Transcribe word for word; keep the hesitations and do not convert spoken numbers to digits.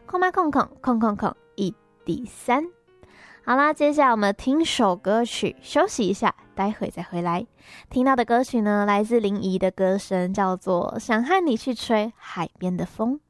空吧空空空空空一滴三。好啦，接下来我们听首歌曲休息一下，待会再回来。听到的歌曲呢，来自林怡的歌声，叫做《想和你去吹海边的风》。